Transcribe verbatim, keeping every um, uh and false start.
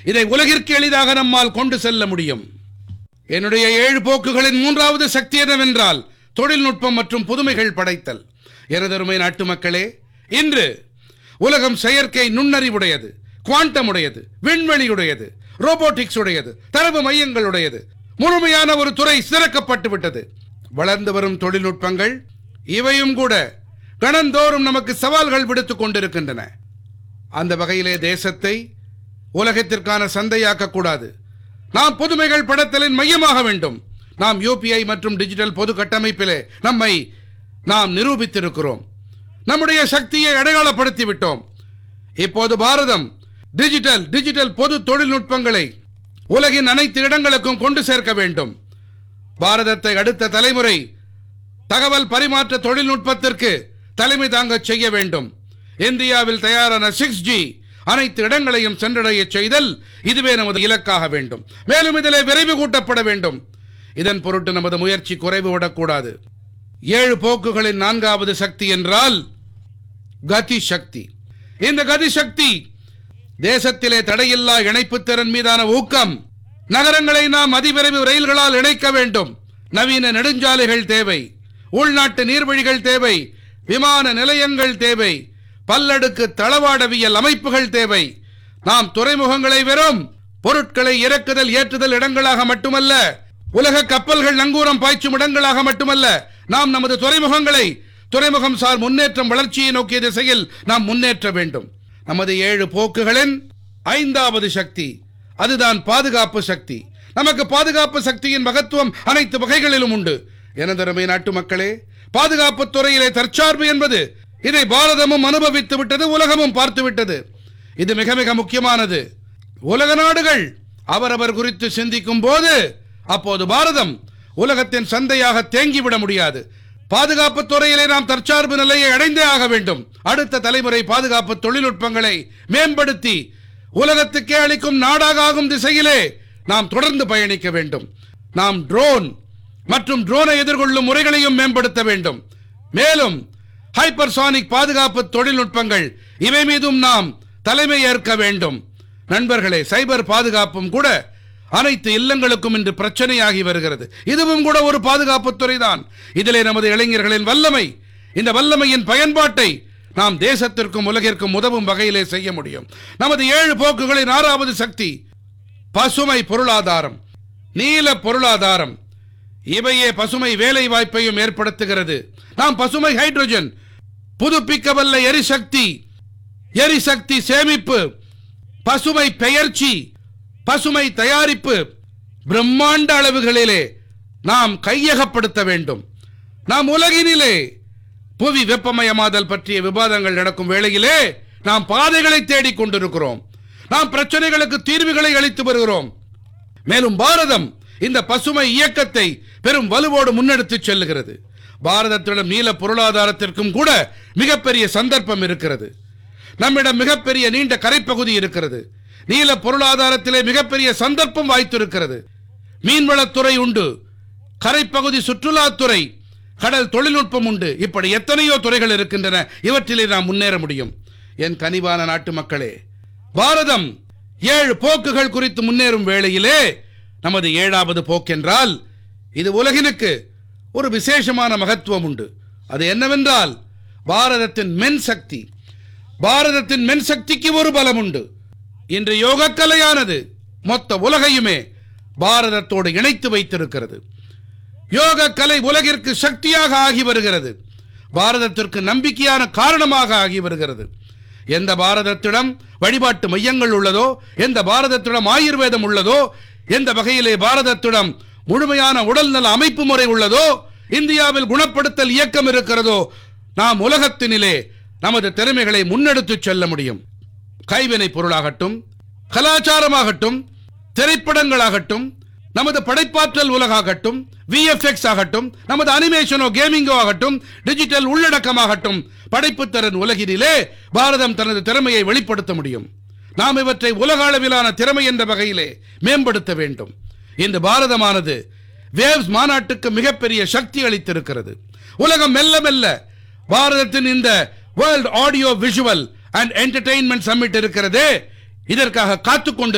இதை உலகிற்கு எளிதாக நம்மால் கொண்டு செல்ல முடியும். என்னுடைய ஏழு போக்குகளின் மூன்றாவது சக்தி என்னவென்றால் தொழில்நுட்பம் மற்றும் புதுமைகள் படைத்தல். எனதருமை நாட்டு மக்களே, இன்று உலகம் செயற்கை நுண்ணறிவுடையது, குவாண்டம் உடையது, விண்வெளியுடையது, ரோபோட்டிக்ஸ் உடையது, தரவு மையங்களுடையது, முழுமையான ஒரு துறை திறக்கப்பட்டு விட்டது. வளர்ந்து வரும் தொழில்நுட்பங்கள் இவையும் கூட கணந்தோறும் நமக்கு சவால்கள் விடுத்துக் கொண்டிருக்கின்றன. அந்த வகையிலே தேசத்தை உலகத்திற்கான சந்தையாக்க கூடாது. நாம் புதுமைகள் படைத்தலின் மையமாக வேண்டும். நாம் யூபிஐ மற்றும் டிஜிட்டல் பொது கட்டமைப்பிலே நம்மை நாம் நிரூபித்திருக்கிறோம். நம்முடைய சக்தியை அடையாளப்படுத்தி விட்டோம். இப்போது பாரதம் டிஜிட்டல் டிஜிட்டல் பொது தொழில்நுட்பங்களை உலகின் அனைத்து இடங்களுக்கும் கொண்டு சேர்க்க வேண்டும். பாரதத்தை அடுத்த தலைமுறை தகவல் பரிமாற்ற தொழில்நுட்பத்திற்கு தலைமை தாங்க செய்ய வேண்டும். இந்தியாவில் தயாரான சிக்ஸ் ஜி அனைத்து இடங்களையும் சென்றடைய செய்தல் இதுவே நமது இலக்காக வேண்டும். மேலும் இதிலே விரைவு கூட்டப்பட வேண்டும். இதன் பொருட்டு நமது முயற்சி குறைவு விடக்கூடாது. ஏழு போக்குகளின் நான்காவது சக்தி என்றால் கதி சக்தி. இந்த கதி சக்தி தேசத்திலே தடையில்லா இணைப்பு திறன் மீதான ஊக்கம். நகரங்களை நாம் அதிவிரைவு ரயில்களால் இணைக்க வேண்டும். நவீன நெடுஞ்சாலைகள் தேவை, உள்நாட்டு நீர்வழிகள் தேவை, விமான நிலையங்கள் தேவை, பல்லடுக்கு தளவாடவியல் அமைப்புகள் தேவை. நாம் துறைமுகங்களை வெறும் பொருட்களை இறக்குதல் ஏற்றுதல் இடங்களாக மட்டுமல்ல, உலக கப்பல்கள் நங்கூரம் பாய்ச்சும் இடங்களாக மட்டுமல்ல, நாம் நமது துறைமுகங்களை துறைமுகம் சார் முன்னேற்றம் வளர்ச்சியை நோக்கிய திசையில் நாம் முன்னேற்ற வேண்டும். நமது ஏழு போக்குகளின் ஐந்தாவது சக்தி அதுதான் பாதுகாப்பு சக்தி. நமக்கு பாதுகாப்பு சக்தியின் மகத்துவம் அனைத்து வகைகளிலும் உண்டு. எனதருமை நாட்டு மக்களே, பாதுகாப்பு துறையிலே தற்சார்பு என்பது இதை பாரதமும் அனுபவித்து விட்டது, உலகமும் பார்த்து விட்டது. இது மிக மிக முக்கியமானது. உலக நாடுகள் அவரவர் குறித்து சிந்திக்கும் போது அப்போது பாரதம் உலகத்தின் சந்தையாக தேங்கிவிட முடியாது. பாதுகாப்பு துறையிலே நாம் தற்சார்பு நிலையை அடைந்தே ஆக வேண்டும். அடுத்த தலைமுறை பாதுகாப்பு தொழில்நுட்பங்களை மேம்படுத்தி உலகத்துக்கே அளிக்கும் நாடாக ஆகும் திசையிலே நாம் தொடர்ந்து பயணிக்க வேண்டும். நாம் ட்ரோன் மற்றும் ட்ரோனை எதிர்கொள்ளும் முறைகளையும் மேம்படுத்த வேண்டும். மேலும் ஹைப்பர்சானிக் பாதுகாப்பு தொழில்நுட்பங்கள் இவை மீதும் நாம் தலைமை ஏற்க வேண்டும். நண்பர்களே, சைபர் பாதுகாப்பும் கூட அனைத்து இல்லங்களுக்கும் இன்று பிரச்சனையாகி வருகிறது. இதுவும் கூட ஒரு பாதுகாப்பு துறைதான். இதிலே நமது இளைஞர்களின் வல்லமை, இந்த வல்லமையின் பயன்பாட்டை நாம் தேசத்திற்கும் உலகிற்கும் உதவும் வகையிலே செய்ய முடியும். நமது ஏழு போக்குகளின் ஆறாவது சக்தி பசுமை பொருளாதாரம், நீல பொருளாதாரம். இவையே பசுமை வேலை வாய்ப்பையும் ஏற்படுத்துகிறது. நாம் பசுமை ஹைட்ரஜன், புதுப்பிக்கவல்ல எரிசக்தி, எரிசக்தி சேமிப்பு, பசுமை பெயர்ச்சி, பசுமை தயாரிப்பு பிரம்மாண்ட அளவுகளிலே நாம் கையகப்படுத்த வேண்டும். நாம் உலகினிலே புவி வெப்பமயமாதல் பற்றிய விவாதங்கள் நடக்கும் வேளையிலே நாம் பாதைகளை தேடிக் கொண்டிருக்கிறோம். நாம் பிரச்சனைகளுக்கு தீர்வுகளை அளித்து வருகிறோம். மேலும் பாரதம் இந்த பசுமை இயக்கத்தை பெரும் வலுவோடு முன்னெடுத்து செல்லுகிறது. பாரதத்திடம் நீல பொருளாதாரத்திற்கும் கூட மிகப்பெரிய சந்தர்ப்பம் இருக்கிறது. நம்மிடம் மிகப்பெரிய நீண்ட கரைப்பகுதி இருக்கிறது. நீல பொருளாதாரத்திலே மிகப்பெரிய சந்தர்ப்பம் வாய்த்திருக்கிறது. மீன்வளத்துறை உண்டு, கரைப்பகுதி சுற்றுலாத்துறை, கடல் தொழில்நுட்பம் உண்டு. இப்படி எத்தனையோ துறைகள் இருக்கின்றன. இவற்றிலே நாம் முன்னேற முடியும். என் கனிவான நாட்டு மக்களே, பாரதம் ஏழு போக்குகள் குறித்து முன்னேறும் வேளையிலே நமது ஏழாவது போக்கென்றால் இது உலகினுக்கு ஒரு விசேஷமான மகத்துவம் உண்டு. அது என்னவென்றால் பாரதத்தின் மென் சக்தி. பாரதத்தின் மென் சக்திக்கு ஒரு பலம் உண்டு. இன்று யோக கலையானது மொத்த உலகையுமே பாரதத்தோடு இணைத்து வைத்திருக்கிறது. யோக கலை உலகிற்கு சக்தியாக ஆகி வருகிறது. பாரதத்திற்கு நம்பிக்கையான காரணமாக ஆகி வருகிறது. எந்த பாரதத்திடம் வழிபாட்டு மையங்கள் உள்ளதோ, எந்த பாரதத்திடம் ஆயுர்வேதம் உள்ளதோ, எந்த வகையிலே பாரதத்திடம் முழுமையான உடல்நல அமைப்பு முறை உள்ளதோ, இந்தியாவில் குணப்படுத்தல் இயக்கம் இருக்கிறதோ, நாம் உலகத்தினிலே நமது திறமைகளை முன்னெடுத்துச் செல்ல முடியும். கைவினை பொருளாகட்டும், கலாச்சாரமாகட்டும், திரைப்படங்களாகட்டும், நமது படைப்பாற்றல் உலகாகட்டும், விஎஃப்எக்ஸ் ஆகட்டும், நமது அனிமேஷனோ கேமிங்கோ ஆகட்டும், டிஜிட்டல் உள்ளடக்கமாகட்டும், படைப்புத்திறன் உலகினிலே பாரதம் தனது திறமையை வெளிப்படுத்த முடியும். நாம் இவற்றை உலக அளவிலான திறமை என்ற வகையிலே மேம்படுத்த வேண்டும். இந்த பாரதமானது வேவ்ஸ் மாநாட்டுக்கு மிகப்பெரிய சக்தி அளித்திருக்கிறது. உலகம் மெல்ல மெல்ல பாரதத்தின் இந்த world audio visual and entertainment submit இருக்கிறதே, இதற்காக காத்துக்கொண்டு